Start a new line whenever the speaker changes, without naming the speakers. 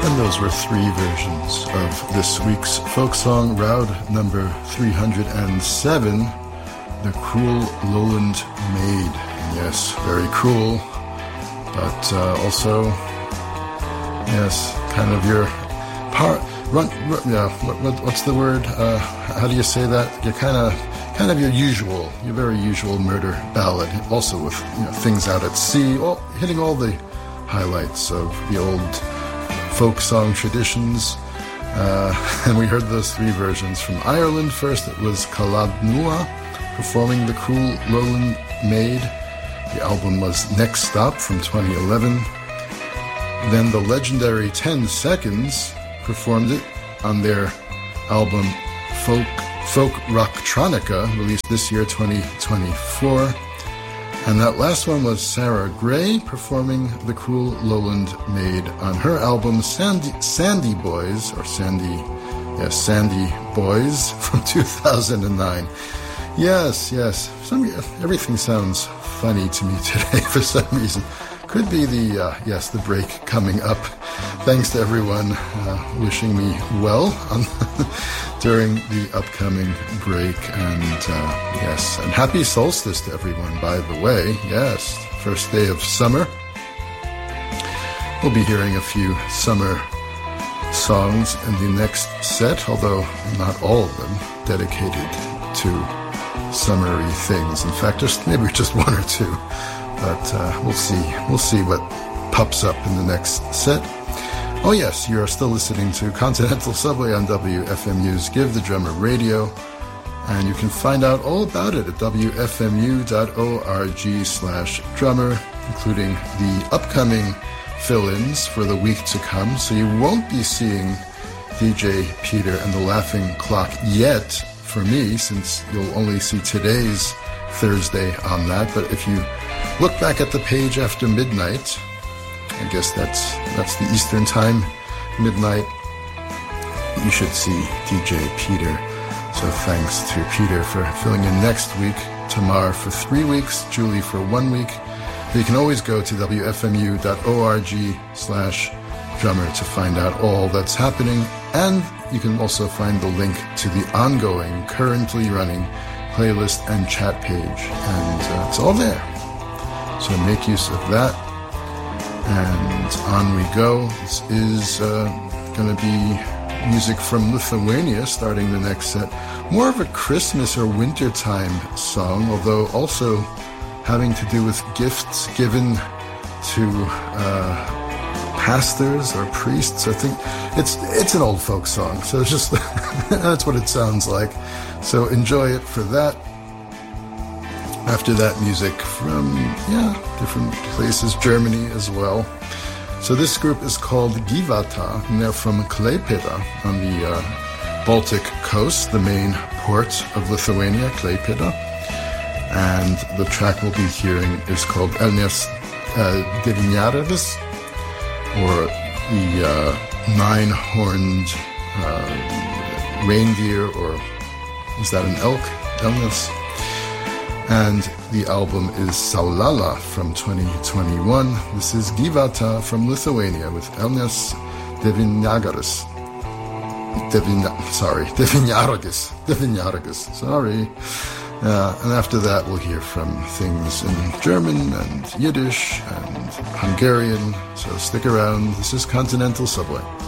And those were three versions of this week's folk song, round number 307, The Cruel Lowland Maid. Yes, very cruel, but also, yes, kind of your what's the word? How do you say that? You're kind of your very usual murder ballad, also with things out at sea, hitting all the highlights of the old folk song traditions, and we heard those three versions. From Ireland first, it was Calad Nua performing The Cruel Lowland Maid. The album was Next Stop from 2011. Then the legendary 10 Seconds performed it on their album Folk Rocktronica, released this year, 2024. And that last one was Sarah Gray performing The Cruel Lowland Maid on her album Sandy Boys Boys from 2009. Yes. Everything sounds funny to me today for some reason. Could be the break coming up. Thanks to everyone wishing me well during the upcoming break. And and happy solstice to everyone, by the way. Yes, first day of summer. We'll be hearing a few summer songs in the next set, although not all of them dedicated to summery things. In fact, maybe just one or two. But we'll see. We'll see what pops up in the next set. Oh yes, you are still listening to Continental Subway on WFMU's Give the Drummer Radio, and you can find out all about it at wfmu.org/drummer, including the upcoming fill-ins for the week to come. So you won't be seeing DJ Peter and the Laughing Clock yet for me, since you'll only see today's Thursday on that. But if you look back at the page after midnight, I guess that's the Eastern time, midnight, you should see DJ Peter. So thanks to Peter for filling in next week, Tamar for 3 weeks, Julie for 1 week. You can always go to wfmu.org/drummer to find out all that's happening, and you can also find the link to the ongoing, currently running playlist and chat page, and it's all there. So make use of that. And on we go. This is going to be music from Lithuania starting the next set. More of a Christmas or wintertime song, although also having to do with gifts given to pastors or priests. I think it's an old folk song, so it's just that's what it sounds like. So enjoy it for that. After that, music from, different places, Germany as well. So this group is called Givata, and they're from Klaipėda on the Baltic coast, the main port of Lithuania, Klaipėda. And the track we'll be hearing is called Elnias Devyniaravis, or the nine-horned reindeer, or is that an elk? Elnias. And the album is Saulala from 2021. This is Givata from Lithuania with Elnias Devyniaragas. Devyniaragas. Sorry. And after that, we'll hear from things in German and Yiddish and Hungarian. So stick around. This is Continental Subway.